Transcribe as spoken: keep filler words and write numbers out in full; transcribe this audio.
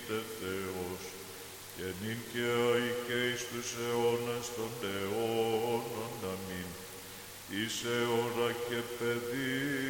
είτε Θεός, και νυν και αεί και εις τους αιώνας των αιώνων. Αμήν. Είσαι ώρα και παιδί